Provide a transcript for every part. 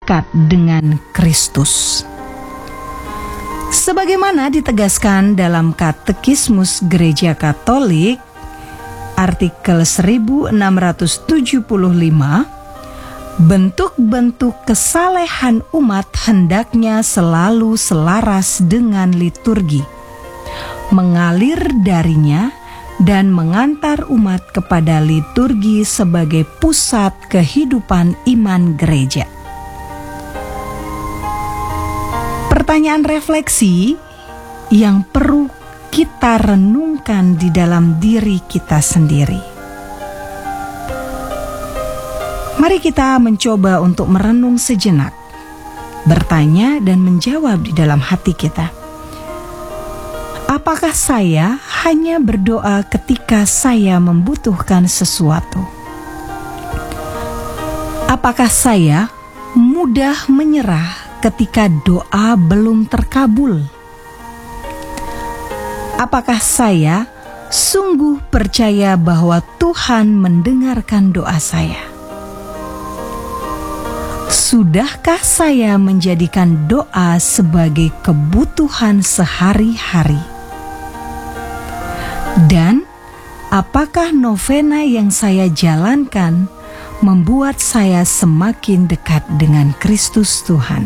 dekat dengan Kristus. Sebagaimana ditegaskan dalam Katekismus Gereja Katolik, artikel 1675, bentuk-bentuk kesalehan umat hendaknya selalu selaras dengan liturgi, mengalir darinya dan mengantar umat kepada liturgi sebagai pusat kehidupan iman gereja. Pertanyaan refleksi yang perlu kita renungkan di dalam diri kita sendiri. Mari kita mencoba untuk merenung sejenak, bertanya dan menjawab di dalam hati kita. Apakah saya hanya berdoa ketika saya membutuhkan sesuatu? Apakah saya mudah menyerah ketika doa belum terkabul? Apakah saya sungguh percaya bahwa Tuhan mendengarkan doa saya? Sudahkah saya menjadikan doa sebagai kebutuhan sehari-hari? Dan apakah novena yang saya jalankan membuat saya semakin dekat dengan Kristus Tuhan?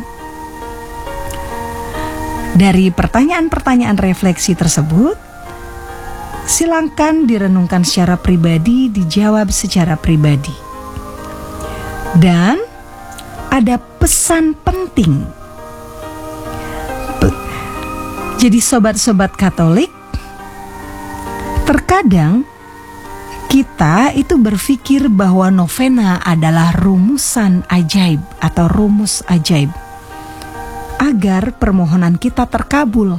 Dari pertanyaan-pertanyaan refleksi tersebut, silakan direnungkan secara pribadi, dijawab secara pribadi. Dan ada pesan penting. Jadi sobat-sobat Katolik, terkadang kita itu berpikir bahwa novena adalah rumusan ajaib atau rumus ajaib agar permohonan kita terkabul.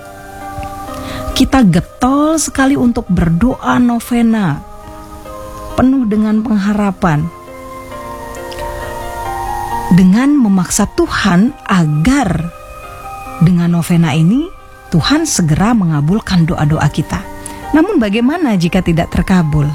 Kita getol sekali untuk berdoa novena, penuh dengan pengharapan, dengan memaksa Tuhan agar dengan novena ini Tuhan segera mengabulkan doa-doa kita. Namun bagaimana jika tidak terkabul?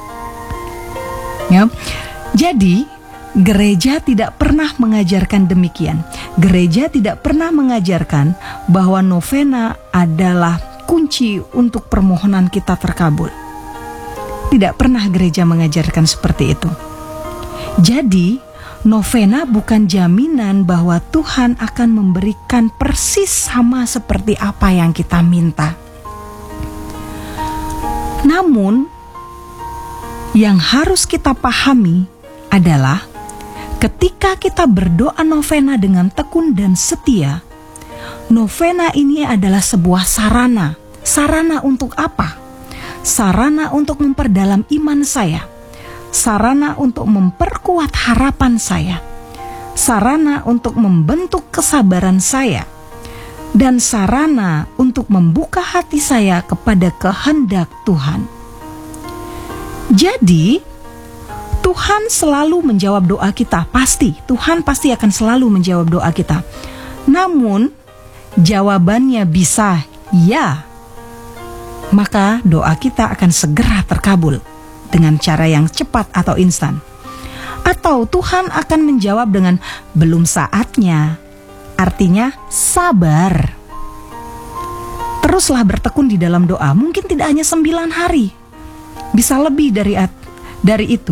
Ya. Jadi gereja tidak pernah mengajarkan demikian. Gereja tidak pernah mengajarkan bahwa novena adalah kunci untuk permohonan kita terkabul. Tidak pernah gereja mengajarkan seperti itu. Jadi novena bukan jaminan bahwa Tuhan akan memberikan persis sama seperti apa yang kita minta. Namun, yang harus kita pahami adalah ketika kita berdoa novena dengan tekun dan setia, novena ini adalah sebuah sarana. Sarana untuk apa? Sarana untuk memperdalam iman saya. Sarana untuk memperkuat harapan saya. Sarana untuk membentuk kesabaran saya. Dan sarana untuk membuka hati saya kepada kehendak Tuhan. Jadi, Tuhan selalu menjawab doa kita, pasti. Tuhan pasti akan selalu menjawab doa kita. Namun, jawabannya bisa ya, maka doa kita akan segera terkabul dengan cara yang cepat atau instan. Atau Tuhan akan menjawab dengan belum saatnya, artinya sabar. Teruslah bertekun di dalam doa, mungkin tidak hanya 9 hari, bisa lebih dari itu.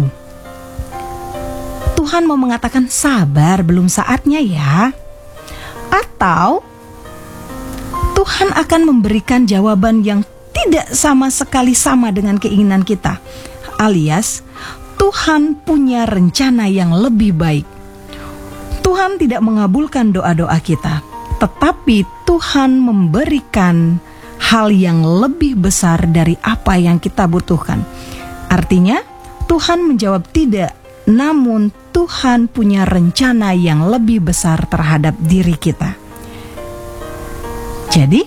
Tuhan mau mengatakan sabar, belum saatnya ya. Atau Tuhan akan memberikan jawaban yang tidak sama sekali sama dengan keinginan kita. Alias Tuhan punya rencana yang lebih baik. Tuhan tidak mengabulkan doa-doa kita, tetapi Tuhan memberikan hal yang lebih besar dari apa yang kita butuhkan. Artinya Tuhan menjawab tidak, namun Tuhan punya rencana yang lebih besar terhadap diri kita. Jadi,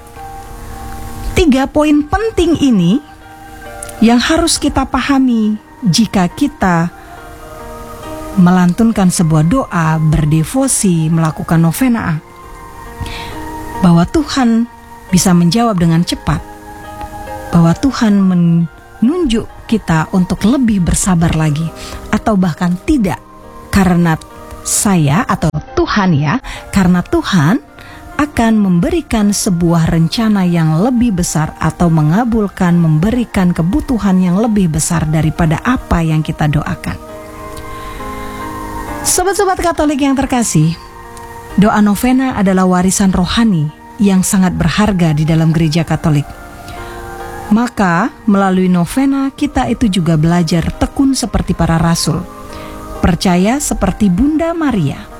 3 poin penting ini yang harus kita pahami jika kita melantunkan sebuah doa, berdevosi, melakukan novena, bahwa Tuhan bisa menjawab dengan cepat, bahwa Tuhan menunjuk kita untuk lebih bersabar lagi, atau bahkan tidak, karena saya atau Tuhan ya, karena Tuhan akan memberikan sebuah rencana yang lebih besar atau memberikan kebutuhan yang lebih besar daripada apa yang kita doakan. Sobat-sobat Katolik yang terkasih, doa novena adalah warisan rohani yang sangat berharga di dalam gereja Katolik. Maka melalui novena kita itu juga belajar tekun seperti para rasul, percaya seperti Bunda Maria,